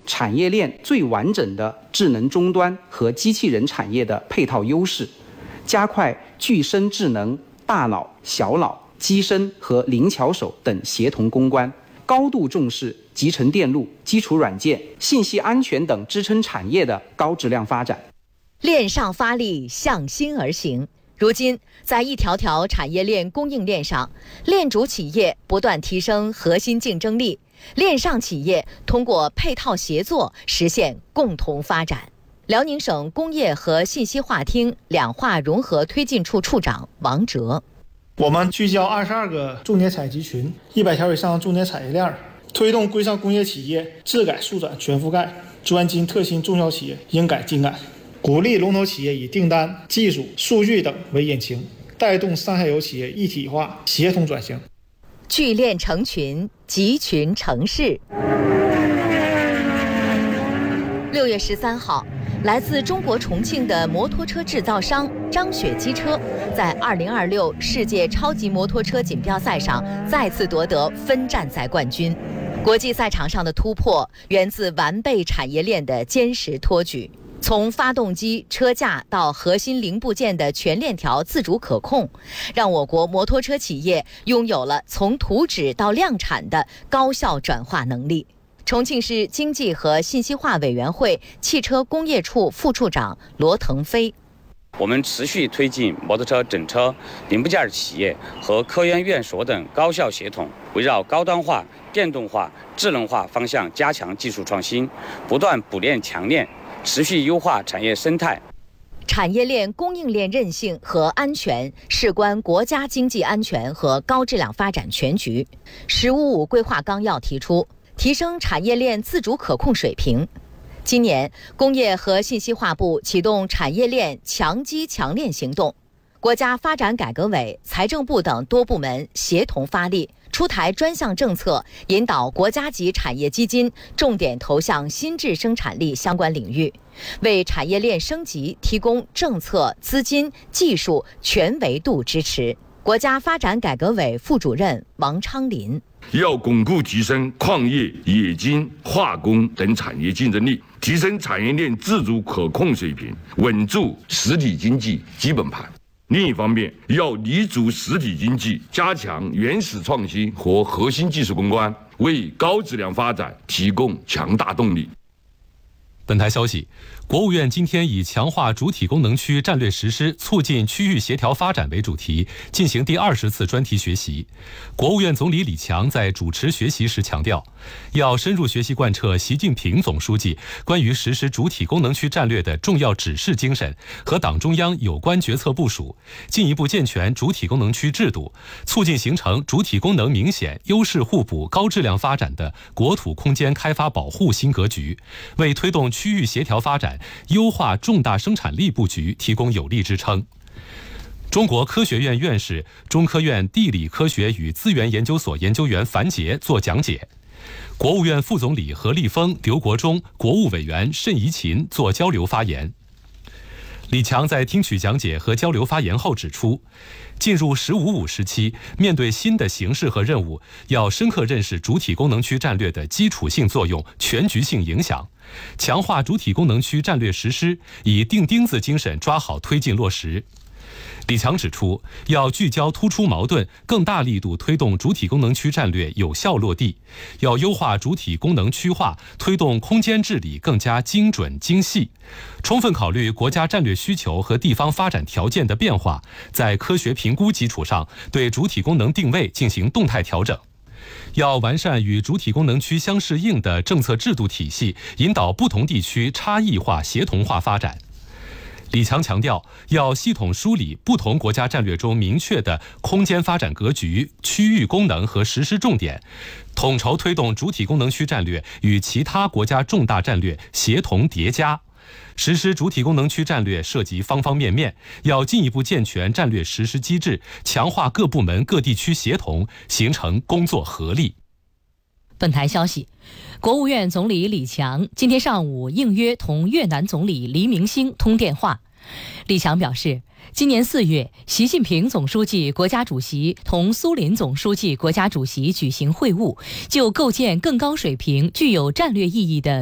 产业链最完整的智能终端和机器人产业的配套优势，加快具身智能、大脑、小脑、机身和灵巧手等协同攻关，高度重视集成电路、基础软件、信息安全等支撑产业的高质量发展。 链上发力，向心而行。如今，在一条条产业链供应链上，链主企业不断提升核心竞争力，链上企业通过配套协作实现共同发展。辽宁省工业和信息化厅两化融合推进处处长王哲： 我们聚焦22个重点采集群，100条以上重点产业链，推动规上工业企业质改速转全覆盖，专精特新中小企业应改尽改，鼓励龙头企业以订单、技术、数据等为引擎，带动上下游企业一体化协同转型。 聚链成群，集群成市。6月13号，来自中国重庆的摩托车制造商张雪机车，在2026世界超级摩托车锦标赛上再次夺得分站赛冠军。国际赛场上的突破源自完备产业链的坚实托举，从发动机、车架到核心零部件的全链条自主可控，让我国摩托车企业拥有了从图纸到量产的高效转化能力。重庆市经济和信息化委员会汽车工业处副处长罗腾飞： 我们持续推进摩托车整车零部件企业和科研院所等高效协同，围绕高端化、电动化、智能化方向加强技术创新，不断补链强链，持续优化产业生态。 产业链供应链韧性和安全事关国家经济安全和高质量发展全局。“15五”规划纲要提出，提升产业链自主可控水平。今年，工业和信息化部启动产业链强基强链行动，国家发展改革委、财政部等多部门协同发力，出台专项政策，引导国家级产业基金重点投向新质生产力相关领域，为产业链升级提供政策、资金、技术全维度支持。国家发展改革委副主任王昌林： 要巩固提升矿业、冶金、化工等产业竞争力，提升产业链自主可控水平，稳住实体经济基本盘。另一方面，要立足实体经济，加强原始创新和核心技术攻关，为高质量发展提供强大动力。 本台消息，国务院今天以强化主体功能区战略实施，促进区域协调发展为主题，进行第20次专题学习。国务院总理李强在主持学习时强调，要深入学习贯彻习近平总书记关于实施主体功能区战略的重要指示精神和党中央有关决策部署，进一步健全主体功能区制度，促进形成主体功能明显、优势互补、高质量发展的国土空间开发保护新格局，为推动区域协调发展、优化重大生产力布局提供有力支撑。中国科学院院士、中科院地理科学与资源研究所研究员樊杰作讲解，国务院副总理何立峰、刘国中、国务委员谌贻琴作交流发言。李强在听取讲解和交流发言后指出，进入“15五”时期，面对新的形势和任务，要深刻认识主体功能区战略的基础性作用、全局性影响，强化主体功能区战略实施，以钉钉子精神抓好推进落实。李强指出，要聚焦突出矛盾，更大力度推动主体功能区战略有效落地，要优化主体功能区划，推动空间治理更加精准精细，充分考虑国家战略需求和地方发展条件的变化，在科学评估基础上对主体功能定位进行动态调整。要完善与主体功能区相适应的政策制度体系，引导不同地区差异化协同化发展。李强强调，要系统梳理不同国家战略中明确的空间发展格局、区域功能和实施重点，统筹推动主体功能区战略与其他国家重大战略协同叠加。实施主体功能区战略涉及方方面面，要进一步健全战略实施机制，强化各部门各地区协同，形成工作合力。 本台消息，国务院总理李强今天上午应约同越南总理黎明星通电话。李强表示，今年4月，习近平总书记、国家主席同苏林总书记、国家主席举行会晤，就构建更高水平、具有战略意义的